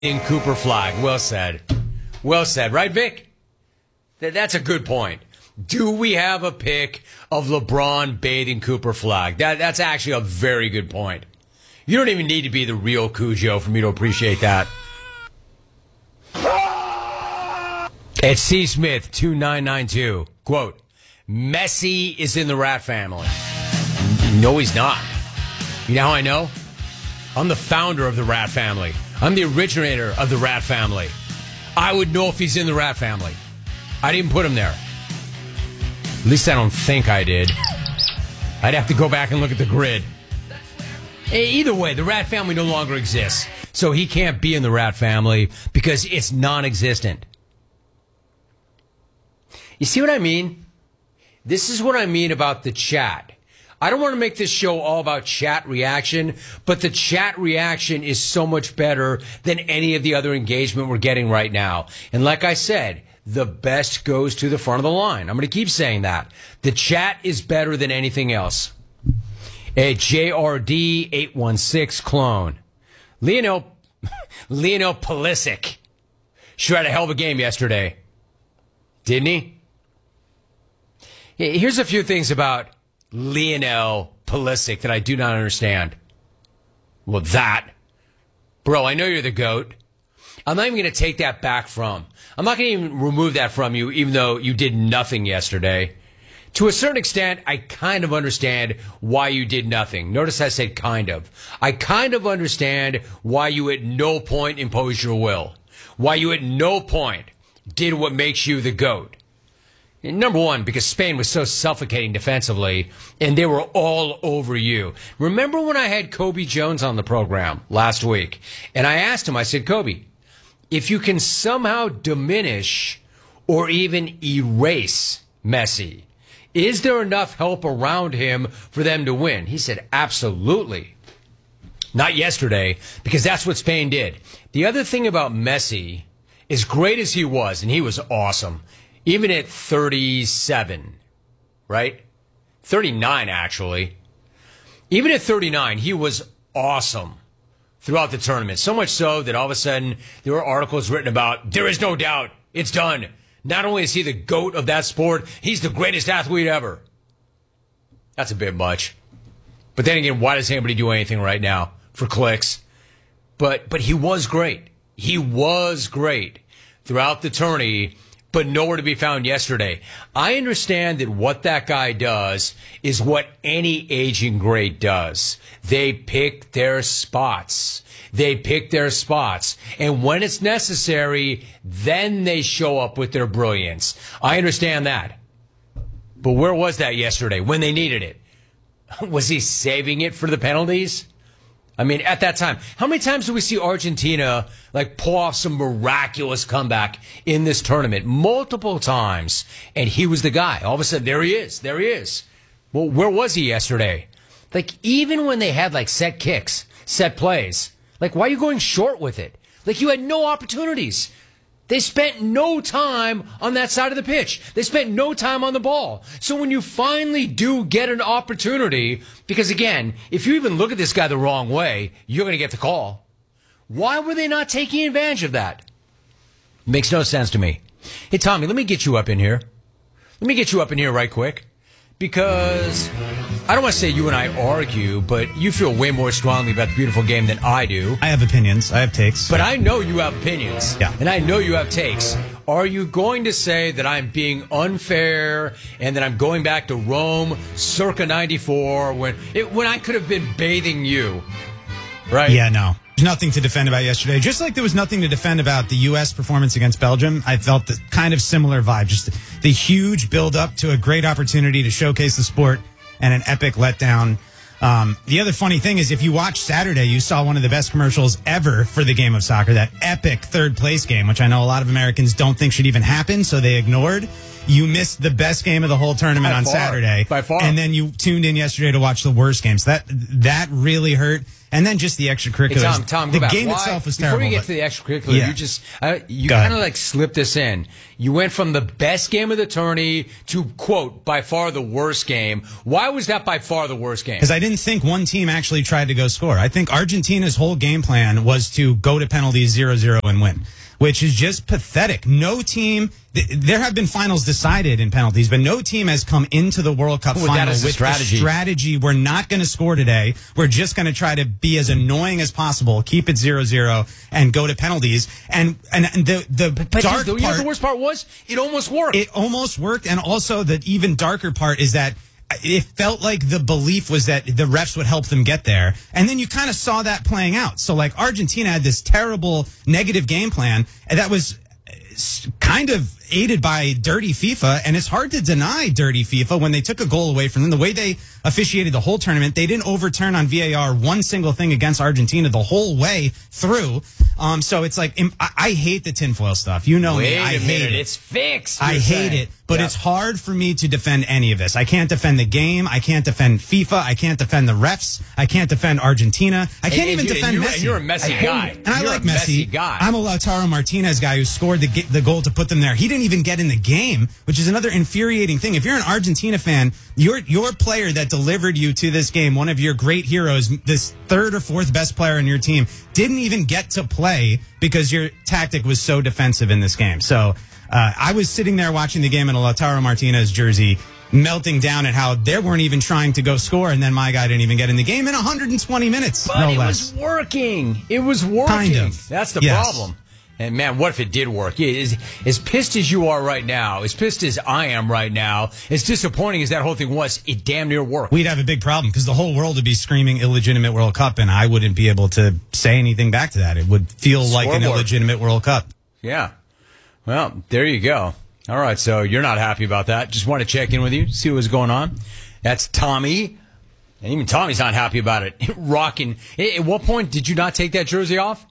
in Cooper Flag. Well said. Well said. Right, Vic? That's a good point. Do we have a pic of LeBron bathing Cooper Flag? That's actually a very good point. You don't even need to be the real Cujo for me to appreciate that. It's C. Smith, 2992. Quote, Messi is in the Rat family. No, he's not. You know how I know? I'm the founder of the Rat family. I'm the originator of the Rat family. I would know if he's in the Rat family. I didn't put him there. At least I don't think I did. I'd have to go back and look at the grid. Either way, the Rat family no longer exists. So he can't be in the Rat family because it's non-existent. You see what I mean? This is what I mean about the chat. I don't want to make this show all about chat reaction, but the chat reaction is so much better than any of the other engagement we're getting right now. And like I said, the best goes to the front of the line. I'm going to keep saying that. The chat is better than anything else. A JRD816 clone. Lionel Pulisic sure had a hell of a game yesterday. Didn't he? Here's a few things about Lionel Pulisic that I do not understand. Well, bro, I know you're the GOAT. I'm not even going to take that back from. I'm not going to even remove that from you, even though you did nothing yesterday. To a certain extent, I kind of understand why you did nothing. Notice I said kind of. I kind of understand why you at no point imposed your will. Why you at no point did what makes you the GOAT. Number one, because Spain was so suffocating defensively, and they were all over you. Remember when I had Kobe Jones on the program last week, and I asked him, I said, Kobe, if you can somehow diminish or even erase Messi, is there enough help around him for them to win? He said, absolutely. Not yesterday, because that's what Spain did. The other thing about Messi, as great as he was, and he was awesome, even at 37, right? 39, actually. Even at 39, he was awesome throughout the tournament. So much so that all of a sudden there were articles written about, there is no doubt, it's done. Not only is he the GOAT of that sport, he's the greatest athlete ever. That's a bit much. But then again, why does anybody do anything right now for clicks? But he was great. He was great throughout the tourney, but nowhere to be found yesterday. I understand that what that guy does is what any aging great does. They pick their spots. They pick their spots. And when it's necessary, then they show up with their brilliance. I understand that. But where was that yesterday when they needed it? Was he saving it for the penalties? I mean, at that time, how many times do we see Argentina pull off some miraculous comeback in this tournament? Multiple times. And he was the guy. All of a sudden, there he is. There he is. Well, where was he yesterday? Even when they had set kicks, set plays, why are you going short with it? You had no opportunities. They spent no time on that side of the pitch. They spent no time on the ball. So when you finally do get an opportunity, because again, if you even look at this guy the wrong way, you're going to get the call. Why were they not taking advantage of that? Makes no sense to me. Hey, Tommy, let me get you up in here. Let me get you up in here right quick. Because I don't want to say you and I argue, but you feel way more strongly about the beautiful game than I do. I have opinions. I have takes. But I know you have opinions. Yeah. And I know you have takes. Are you going to say that I'm being unfair and that I'm going back to Rome circa 94 when I could have been bathing you? Right? Yeah, no. There's nothing to defend about yesterday. Just like there was nothing to defend about the U.S. performance against Belgium, I felt the kind of similar vibe. Just the huge build-up to a great opportunity to showcase the sport and an epic letdown. The other funny thing is if you watched Saturday, you saw one of the best commercials ever for the game of soccer, that epic third-place game, which I know a lot of Americans don't think should even happen, so they ignored. You missed the best game of the whole tournament on Saturday. By far. And then you tuned in yesterday to watch the worst game. So that really hurt. And then just the extracurriculars. Hey, Tom, the go back. game Why, itself was terrible. Before we get to the extracurricular, you kind of like slipped this in. You went from the best game of the tourney to, quote, by far the worst game. Why was that by far the worst game? Because I didn't think one team actually tried to go score. I think Argentina's whole game plan was to go to penalties 0-0 and win, which is just pathetic. No team, there have been finals decided in penalties, but no team has come into the World Cup final with the strategy. We're not going to score today. We're just going to try to be as annoying as possible, keep it 0-0, and go to penalties. And the dark part, the worst part was it almost worked. It almost worked, and also the even darker part is that it felt like the belief was that the refs would help them get there. And then you kind of saw that playing out. So, like, Argentina had this terrible negative game plan that was kind of aided by dirty FIFA, and it's hard to deny dirty FIFA when they took a goal away from them. The way they officiated the whole tournament, they didn't overturn on VAR one single thing against Argentina the whole way through. So it's like, I hate the tinfoil stuff. You know me. I hate it. It's fixed. I hate it. But it's hard for me to defend any of this. I can't defend the game. I can't defend FIFA. I can't defend the refs. I can't defend Argentina. I can't even defend Messi. And you're a Messi guy. And I like Messi. I'm a Lautaro Martinez guy who scored the goal to put them there. He didn't even get in the game, which is another infuriating thing. If you're an Argentina fan, your player that delivered you to this game, one of your great heroes, this third or fourth best player in your team, didn't even get to play because your tactic was so defensive in this game. So I was sitting there watching the game in a Lautaro Martinez jersey, melting down at how they weren't even trying to go score, and then my guy didn't even get in the game in 120 minutes. But no it less. was working. It was working. Kind of. That's the problem. And, man, what if it did work? As pissed as you are right now, as pissed as I am right now, as disappointing as that whole thing was, it damn near worked. We'd have a big problem because the whole world would be screaming illegitimate World Cup, and I wouldn't be able to say anything back to that. It would feel like an illegitimate World Cup. Yeah. Well, there you go. All right, so you're not happy about that. Just want to check in with you, see what's going on. That's Tommy. And even Tommy's not happy about it. Rocking. At what point did you not take that jersey off?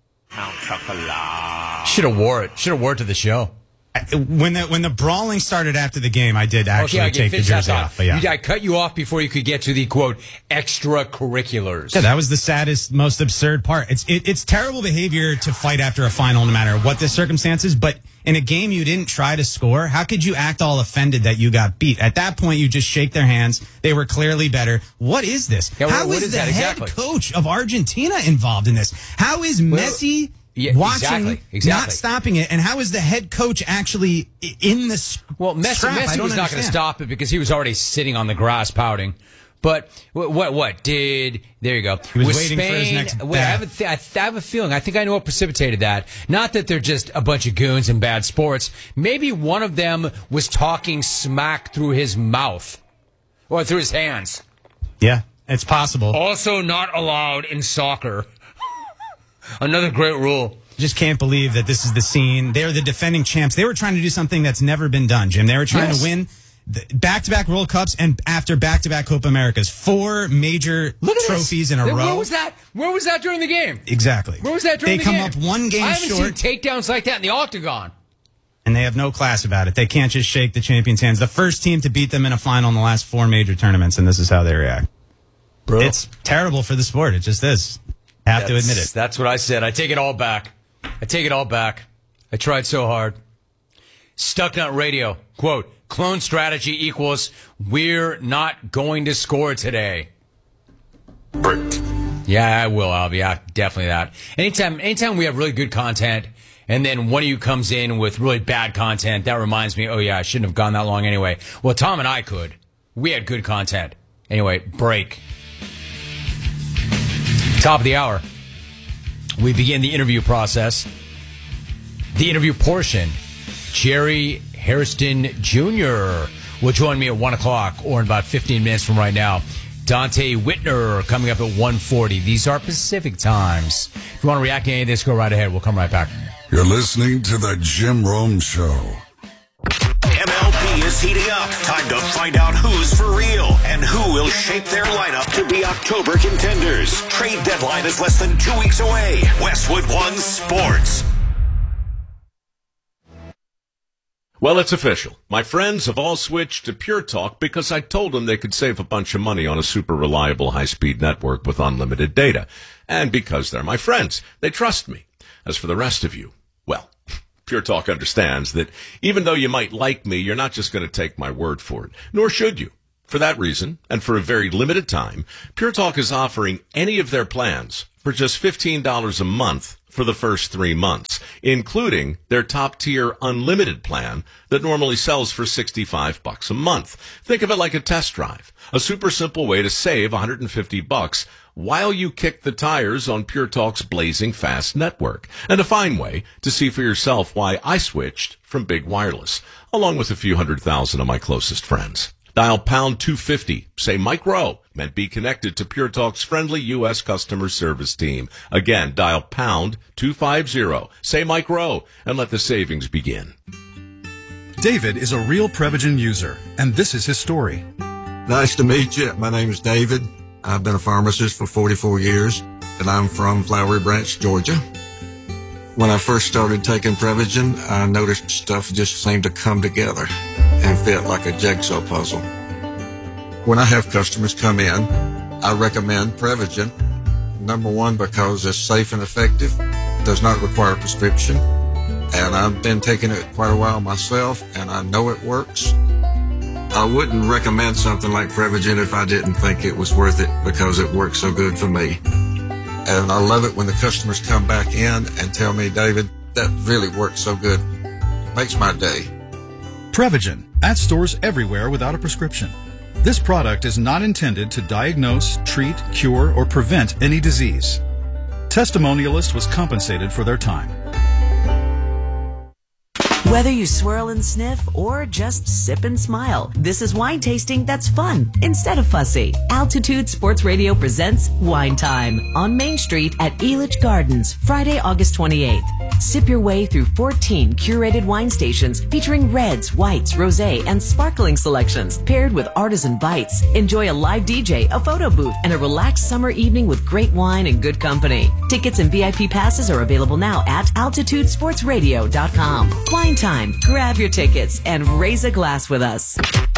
Should have wore it. Should have wore it to the show. When the brawling started after the game, I did actually take the jersey off. But yeah. I cut you off before you could get to the, quote, extracurriculars. Yeah, that was the saddest, most absurd part. It's terrible behavior to fight after a final no matter what the circumstances, but in a game you didn't try to score, how could you act all offended that you got beat? At that point, you just shake their hands. They were clearly better. What is this? Yeah, how is the head coach of Argentina involved in this? How is Messi... watching, exactly. not stopping it, and how is the head coach actually in the Messi was not going to stop it because he was already sitting on the grass pouting. But what did? There you go. He was waiting for his next bath. I have a feeling. I think I know what precipitated that. Not that they're just a bunch of goons in bad sports. Maybe one of them was talking smack through his mouth or through his hands. Yeah, it's possible. Also not allowed in soccer. Another great rule. Just can't believe that this is the scene. They're the defending champs. They were trying to do something that's never been done, Jim. They were trying to win back-to-back World Cups and after back-to-back Copa Americas. 4 major trophies in a row. Where was that? Where was that during the game? Exactly. Where was that during the game? They come up one game short. I haven't seen takedowns like that in the octagon. And they have no class about it. They can't just shake the champions' hands. The first team to beat them in a final in the last 4 major tournaments, and this is how they react. Bro. It's terrible for the sport. It just is. Have to admit it. That's what I said. I take it all back. I tried so hard. Stucknut Radio, quote, clone strategy equals we're not going to score today. Bert. Yeah, I will, Albie. Yeah, definitely that. Anytime we have really good content and then one of you comes in with really bad content, that reminds me, oh yeah, I shouldn't have gone that long anyway. Well, Tom and I could. We had good content. Anyway, break. Top of the hour. We begin the interview process. The interview portion. Jerry Hairston Jr. will join me at 1 o'clock or in about 15 minutes from right now. Dante Whitner coming up at 1:40. These are Pacific times. If you want to react to any of this, go right ahead. We'll come right back. You're listening to the Jim Rome Show. MLB is heating up. Time to find out who's for real and who will shape their lineup to be October contenders. Trade deadline is less than 2 weeks away. Westwood One Sports. Well, it's official. My friends have all switched to Pure Talk because I told them they could save a bunch of money on a super reliable high-speed network with unlimited data. And because they're my friends, they trust me. As for the rest of you, well, Pure Talk understands that even though you might like me, you're not just going to take my word for it, nor should you. For that reason, and for a very limited time, Pure Talk is offering any of their plans for just $15 a month for the first 3 months, including their top-tier unlimited plan that normally sells for $65 a month. Think of it like a test drive, a super simple way to save $150 while you kick the tires on Pure Talk's blazing fast network, and a fine way to see for yourself why I switched from big wireless, along with a few 100,000 of my closest friends. Dial pound 250, say Mike Rowe, and be connected to Pure Talk's friendly U.S. customer service team. Again, dial pound 250, say Mike Rowe, and let the savings begin. David is a real Prevagen user, and this is his story. Nice to meet you. My name is David. I've been a pharmacist for 44 years, and I'm from Flowery Branch, Georgia. When I first started taking Prevagen, I noticed stuff just seemed to come together and fit like a jigsaw puzzle. When I have customers come in, I recommend Prevagen. Number one, because it's safe and effective, does not require a prescription, and I've been taking it quite a while myself, and I know it works. I wouldn't recommend something like Prevagen if I didn't think it was worth it because it works so good for me. And I love it when the customers come back in and tell me, David, that really works so good. Makes my day. Prevagen, at stores everywhere without a prescription. This product is not intended to diagnose, treat, cure, or prevent any disease. Testimonialist was compensated for their time. Whether you swirl and sniff or just sip and smile, this is wine tasting that's fun instead of fussy. Altitude Sports Radio presents Wine Time on Main Street at Elitch Gardens, Friday, August 28th. Sip your way through 14 curated wine stations featuring reds, whites, rosé, and sparkling selections paired with artisan bites. Enjoy a live DJ, a photo booth, and a relaxed summer evening with great wine and good company. Tickets and VIP passes are available now at altitudesportsradio.com. Wine Time. Grab your tickets and raise a glass with us.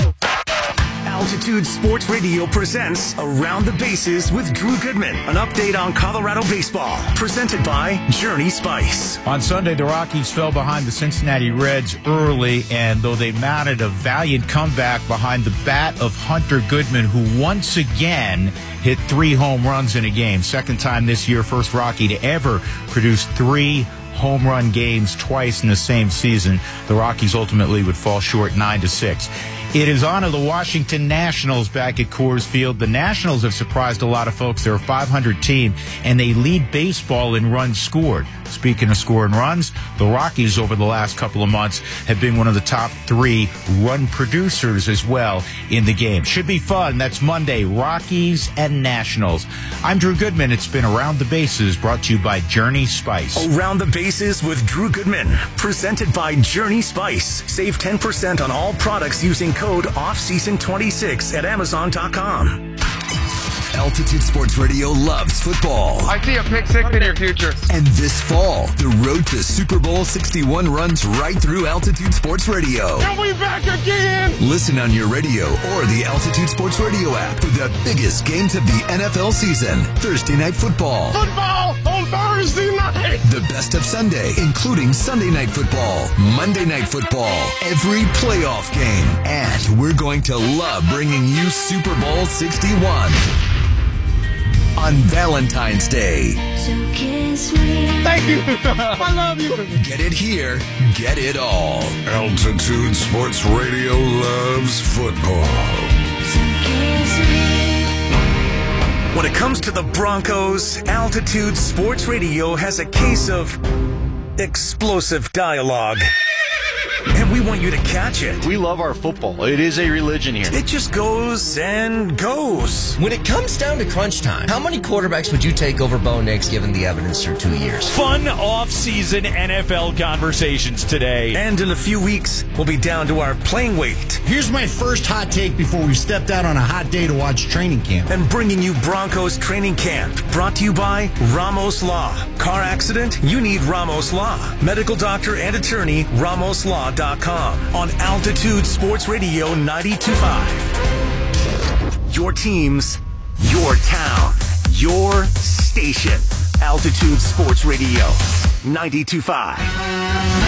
Altitude Sports Radio presents Around the Bases with Drew Goodman. An update on Colorado baseball. Presented by Journey Spice. On Sunday, the Rockies fell behind the Cincinnati Reds early, and though they mounted a valiant comeback behind the bat of Hunter Goodman, who once again hit 3 home runs in a game. Second time this year, first Rocky to ever produce 3 home run games twice in the same season. The Rockies ultimately would fall short 9-6. It is on to the Washington Nationals back at Coors Field. The Nationals have surprised a lot of folks. They're a 500 team, and they lead baseball in runs scored. Speaking of scoring runs, the Rockies over the last couple of months have been one of the top 3 run producers as well in the game. Should be fun. That's Monday, Rockies and Nationals. I'm Drew Goodman. It's been Around the Bases, brought to you by Journey Spice. Around the Bases with Drew Goodman, presented by Journey Spice. Save 10% on all products using code OFFSEASON26 at Amazon.com. Altitude Sports Radio loves football. I see a pick six in your future. And this fall, the road to Super Bowl 61 runs right through Altitude Sports Radio. Are we back again? Listen on your radio or the Altitude Sports Radio app for the biggest games of the NFL season. Thursday Night Football. Football on Thursday night. The best of Sunday, including Sunday Night Football, Monday Night Football, every playoff game. And we're going to love bringing you Super Bowl 61. On Valentine's Day. So kiss me. Thank you. I love you. Get it here. Get it all. Altitude Sports Radio loves football. So kiss me. When it comes to the Broncos, Altitude Sports Radio has a case of explosive dialogue. And we want you to catch it. We love our football. It is a religion here. It just goes and goes. When it comes down to crunch time, how many quarterbacks would you take over Bo Nix given the evidence through 2 years? Fun off-season NFL conversations today. And in a few weeks, we'll be down to our playing weight. Here's my first hot take before we stepped out on a hot day to watch training camp. And bringing you Broncos training camp. Brought to you by Ramos Law. Car accident? You need Ramos Law. Medical doctor and attorney, Ramos Law. SuperBallSixty1.com on Altitude Sports Radio 92.5. Your teams, your town, your station. Altitude Sports Radio 92.5.